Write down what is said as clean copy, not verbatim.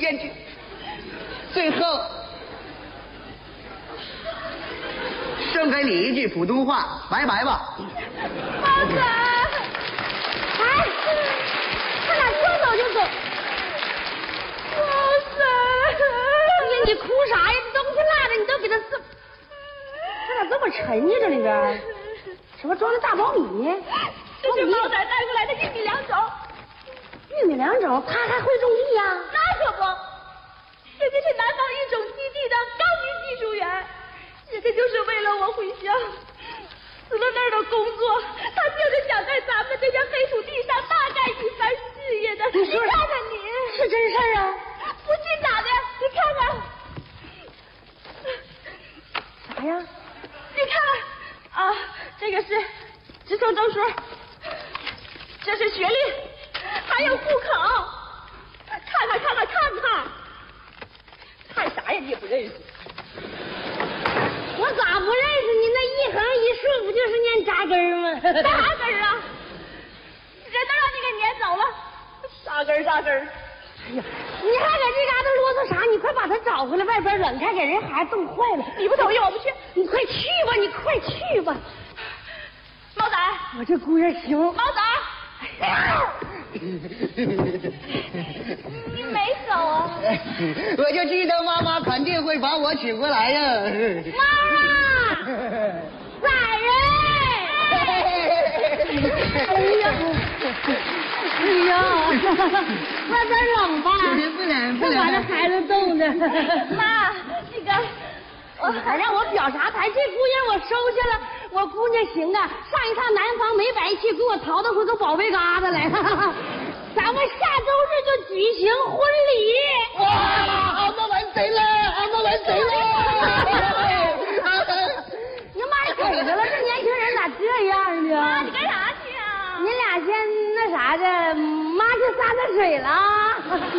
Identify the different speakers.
Speaker 1: 见去。最后，剩给你一句普通话，拜拜吧。
Speaker 2: 毛子，哎，他俩说走就走。毛子，哎呀，你哭啥呀？东西落着你都给他撕。他咋这么沉呢？这里边什么装的大苞米？
Speaker 3: 这是毛仔带过来的玉米良种。
Speaker 2: 玉米良种，他还会种地呀？
Speaker 3: 那可不，人家是南方育种基地的高级技术员，人家就是为了我回乡，辞了那儿的工作，他就是想在咱们这片黑土地上大干一番事业的。你看看你，
Speaker 2: 是真事儿啊？
Speaker 3: 不信咋的？你看看。
Speaker 2: 啥呀？
Speaker 3: 你看啊，这个是职称证书，这是学历，还有户口。看啥呀？你也不认识？
Speaker 2: 我咋不认识你？那一横一竖不就是念扎根吗？
Speaker 3: 扎根啊！人都让你给撵走了，扎根。
Speaker 2: 哎呀，你还搁这嘎达啰嗦啥？你快把他找回来，外边冷，还给人孩子冻坏了。
Speaker 3: 你不同意我不去。
Speaker 2: 你快去吧，你快去吧。
Speaker 3: 猫仔，
Speaker 2: 我这姑爷行。
Speaker 3: 猫仔，你没走啊？
Speaker 1: 我就知道妈妈肯定会把我娶回来呀。
Speaker 2: 妈，崽人！哎呀，外边冷吧？
Speaker 1: 不冷。
Speaker 2: 把这孩子冻的。
Speaker 3: 妈，这个。
Speaker 2: 你还让我表啥态？这姑爷我收下了，我姑娘行啊，上一趟南方没白去，给我淘回个宝贝疙瘩来。咱们下周日就举行婚礼。
Speaker 1: 哇，俺们完贼了！
Speaker 2: 你妈给着了，这年轻人咋这样呢？
Speaker 3: 妈，你干啥去啊？
Speaker 2: 你俩先那啥的，妈去洒水了。